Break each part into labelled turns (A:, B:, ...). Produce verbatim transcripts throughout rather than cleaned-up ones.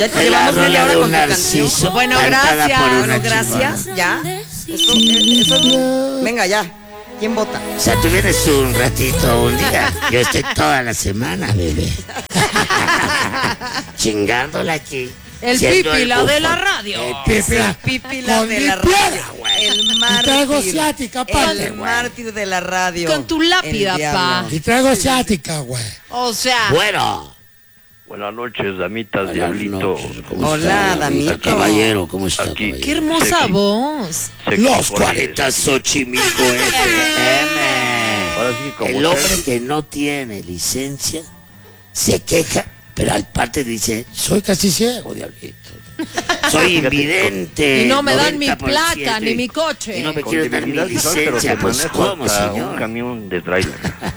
A: Ya te llevamos media hora con tu canción.
B: Bueno, gracias.
A: Bueno, gracias. Ya. Eso, eso, venga, ya. ¿Quién vota?
C: O sea, tú vienes un ratito, un día. Yo estoy toda la semana, bebé. Chingándola aquí.
B: El pipila de la radio.
C: El pipila.
A: El pipila de la radio. El mártir.
D: Y traigo ciática, aparte,
A: El
D: güey.
A: mártir de la radio.
B: Con tu lápida, pa.
D: Y traigo ciática, güey.
B: O sea.
C: Bueno.
E: Buenas noches, damitas,
C: Buenas
E: diablito.
C: noches, ¿cómo
A: Hola,
C: está,
A: Damito.
C: Caballero, ¿cómo está,
E: Aquí.
C: caballero?
B: Qué hermosa
E: Sexy.
B: voz.
E: Sexy
C: Los
E: por ahí.
C: cuarenta Xochimilco F M.
E: Ahora sí, como
C: El hombre
E: usted.
C: que no tiene licencia se queja, pero al parte dice, soy casi ciego, diablito. Soy invidente.
B: Y no me dan mi
C: noventa por ciento,
B: placa ni mi coche.
C: Y no me
E: Con
C: quieren dar mi
E: divinidad visual, pero
C: licencia.
E: te
C: Pues,
E: manejo
C: ¿cómo,
E: hasta
C: señor?
E: un camión de trailer.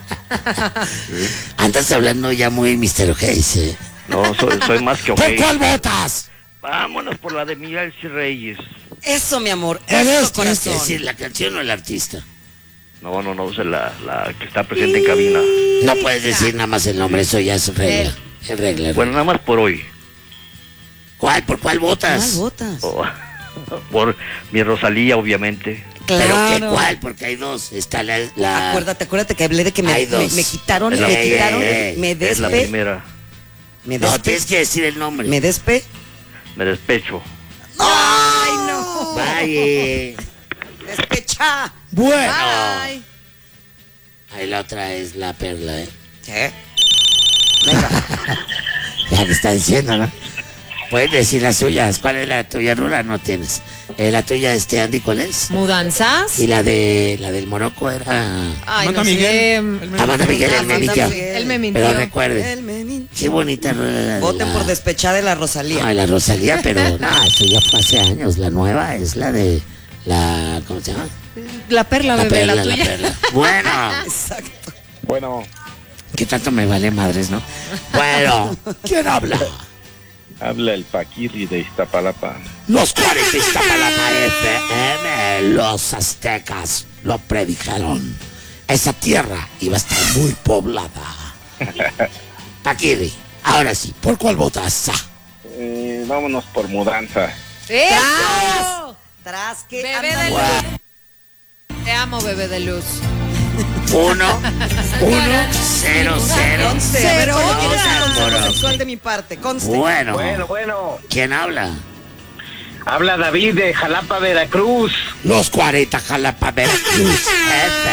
C: Andas hablando ya muy mister O'Hace, ¿eh?
E: No, soy, soy más que
D: ¿Por
E: ok.
D: cuál votas?
E: Vámonos por la de Miguel C. Reyes.
A: Eso, mi amor.
D: ¿Cuál
A: Eso,
D: es?
C: Es
A: corazón.
C: decir, la canción o el artista.
E: No, no, no, es la, la que está presente en cabina.
C: No puedes decir nada más el nombre, eso ya es regla. Es regla.
E: Bueno, nada más por hoy.
C: ¿Cuál? ¿Por cuál votas?
A: ¿Cuál votas?
E: Oh, por mi Rosalía, obviamente.
C: ¿Pero qué
A: Claro.
C: cuál? Porque hay dos. Está la... la...
A: Acuérdate, acuérdate que hablé de que me,
C: Hay dos.
A: me, me quitaron,
E: Es la-
A: me quitaron,
C: eh,
A: me
E: Es la
A: despe,
E: primera.
A: me
C: No,
A: despe,
C: tienes que decir el nombre.
A: me despe.
E: Me despecho.
A: ¡Ay, no!
C: Vaya.
A: ¡Despecha!
D: Bueno.
B: Ay.
C: Ahí la otra es la perla, ¿eh?
A: ¿Qué? Venga.
C: Ya que está diciendo, ¿no? Puedes decir las suyas. ¿Cuál es la tuya, Rula? No tienes. Eh, la tuya, este, Andy, ¿cuál es?
B: ¿Mudanzas?
C: Y la de la del Morocco era...
B: Ay,
D: Amanda
B: no
D: Miguel.
B: sé.
C: Amanda Miguel, él me
A: Amanda
C: mintió.
A: Miguel.
B: Él me mintió.
C: Pero recuerde,
A: El menin.
C: qué bonita rola la de
A: Voten
C: la-
A: por despechar de la Rosalía.
C: Ay, la Rosalía, pero no, esto ya fue hace años. La nueva es la de la... ¿Cómo se llama?
B: La perla,
C: La
B: bebé,
C: perla,
B: la
C: la
B: tuya.
C: perla. Bueno,
A: Exacto.
E: Bueno,
C: ¿qué tanto me vale madres, no? Bueno, ¿quién habla?
E: habla el Paquirri de Iztapalapa.
C: Los cuarenta Iztapalapa F M, los aztecas lo predijeron. Esa tierra iba a estar muy poblada. Paquiri, ahora sí, ¿por cuál votas? Ah,
E: Eh, vámonos por mudanza.
B: ¡Eso!
A: Tras que
B: Bebé
A: andan-
B: de luz. Te amo, bebé de luz.
C: Uno, uno, cero, cero,
A: Conste, a ver,
B: Cero.
A: solo quiero decir consejo
C: Bueno.
A: sexual de mi parte. Conste.
C: Bueno,
F: bueno.
C: ¿quién habla?
F: Habla David de Jalapa, Veracruz.
C: Los cuarenta Jalapa Veracruz F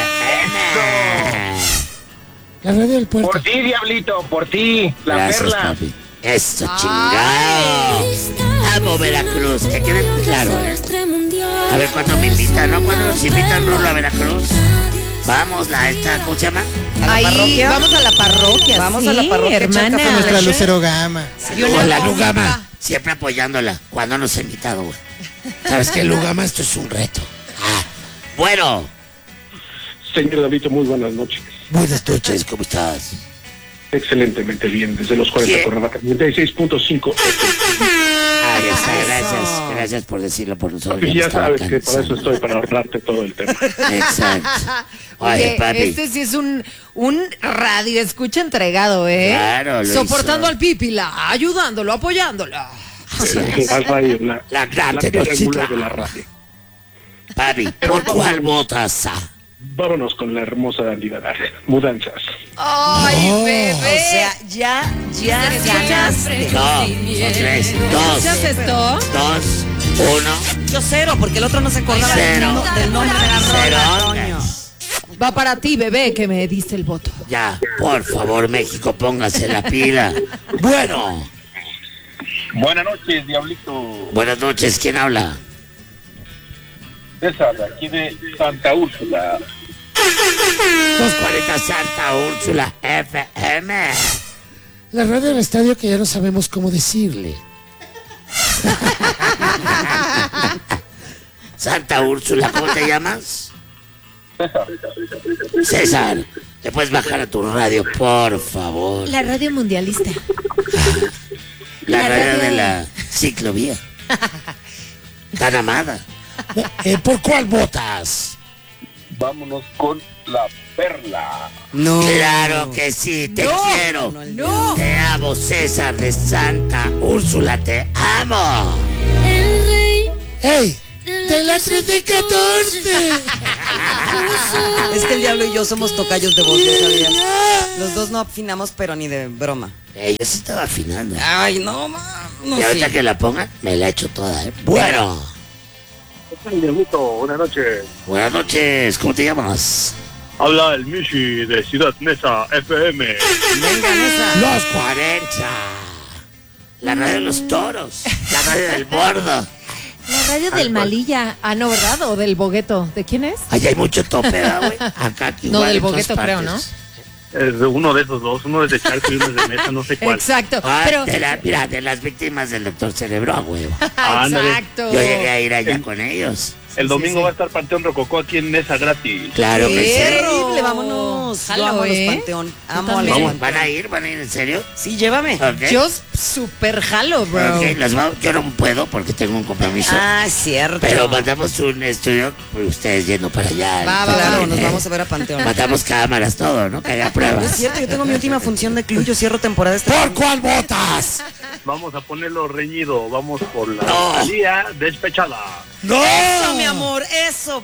C: M.
D: La radio del puerto.
F: Por ti, Diablito, por ti, la
C: Gracias,
F: perla.
C: papi. Eso, chingado. Amo Veracruz, que quede muy claro, ¿eh? A ver, cuando me invitan, ¿no? Cuando nos invitan, Rulo, a Veracruz. Vamos, la esta, ¿cómo se llama?
A: ¿A la
B: Ahí,
A: parroquia?
B: vamos a la parroquia.
A: Vamos
B: sí,
A: a la parroquia, echar
B: hermana.
A: café con
D: Nuestra
A: leche.
D: Lucero Gama.
B: Y una
C: Con la
B: copa.
C: Lugama, siempre apoyándola, cuando nos ha invitado, güey. ¿Sabes qué, Lugama? Esto es un reto. Ah, bueno,
G: Señor David, muy buenas noches.
C: buenas noches, ¿cómo estás?
G: Excelentemente bien, desde los cuarenta
C: ¿Qué?
G: Cuernavaca, noventa y seis punto cinco.
C: Ah, ya está,
A: Eso.
C: gracias, gracias por decirlo por nosotros.
G: Y
C: me
G: ya
C: estaba
G: sabes que para
C: cansando.
G: eso estoy, para ahorrarte todo el tema.
C: Exacto. Oye,
B: Oye,
C: papi.
B: este sí es un, un radio escucha entregado, ¿eh?
C: Claro, lo
B: Soportando
C: hizo.
B: al pípila, ayudándolo, apoyándolo.
C: Así es.
G: La radio, la,
C: La gran
G: la piedra
C: Tenochtitlan.
G: angular de la radio.
C: Papi, ¿por cuál votas? Ah?
G: Vámonos con la hermosa Andy Badar. Mudanzas.
B: Ay,
D: No.
B: bebé.
A: O sea, ya, ya ganaste.
C: No, son tres, dos,
B: ¿Escuchas esto?
C: dos, uno,
A: Yo cero, porque el otro no se acordaba del,
C: cero,
A: no- del nombre de la
C: cero.
A: rola, Toño.
B: Va para ti, bebé, que me diste el voto.
C: Ya, por favor, México, póngase la pila. Bueno,
F: Buenas noches, Diablito.
C: buenas noches, ¿quién habla?
F: César, aquí de Santa Úrsula.
C: dos cuarenta Santa Úrsula F M.
D: La radio del estadio que ya no sabemos cómo decirle.
C: Santa Úrsula, ¿cómo te llamas?
F: César.
C: César, ¿le puedes bajar a tu radio, por favor?
B: La radio mundialista.
C: La radio de la ciclovía. Tan amada.
D: Eh, ¿Por cuál votas?
F: Vámonos con la Perla.
A: No.
C: Claro que sí, te
B: No,
C: quiero.
A: no,
B: no.
C: Te amo, César de Santa Úrsula, te amo.
D: ¡Ey! ¡De la trece catorce!
A: Es que el diablo y yo somos tocayos de voz, ¿ya sabías? Los dos no afinamos, pero ni de broma.
C: Eh, yo sí estaba afinando.
A: Ay, no, ma, no
C: y ahorita
A: sé.
C: que la pongan, me la echo toda, ¿eh? Bueno,
F: ¿Qué tal, Dieguito? Buenas noches.
C: buenas noches, ¿cómo te llamas?
F: Habla el Mishi de Ciudad Neza F M.
A: Venga, esa.
C: Los cuarenta. La radio de los toros. La radio del bordo.
B: La radio del Malilla. Ah, no, ¿verdad? O del Bogueto. ¿De quién es?
C: Allá hay mucho tope, ¿verdad, güey? Acá aquí
B: No,
C: igual
B: del
C: en todas
B: Bogueto, creo,
C: partes.
F: Es de uno de esos dos. Uno es de Charco y uno es de Mesa, no sé cuál.
B: Exacto.
C: Ah,
B: Pero.
C: de la, mira, de las víctimas del doctor Cerebro, a huevo.
F: Ándale.
B: Exacto.
C: Yo llegué a ir allá con ellos.
F: El domingo
B: sí.
F: va a estar Panteón Rococó aquí en Nesa gratis.
C: Claro que sí.
A: Terrible, vámonos.
B: Jalo,
A: Yo amo a los
B: ¿eh?
A: Panteón. Amo a los
B: también.
A: Panteón.
C: Vamos, ¿van a ir? ¿Van a ir en serio?
A: Sí, llévame.
C: Ok.
B: Yo super jalo, bro.
C: Ok, las vamos- yo no puedo porque tengo un compromiso.
A: Ah, es cierto.
C: Pero mandamos un estudio, pues, ustedes yendo para allá.
B: Va, va,
A: Claro,
B: va.
A: nos vamos a ver a Panteón.
C: Matamos cámaras, todo, ¿no? Que haga
A: Es
C: pruebas.
A: cierto, yo tengo mi última función de club, yo cierro temporada este
C: ¿Por cuál votas?
F: Vamos a ponerlo reñido. Vamos por la
C: No.
F: Talía despechada.
C: ¡No!
A: Eso, mi amor, eso.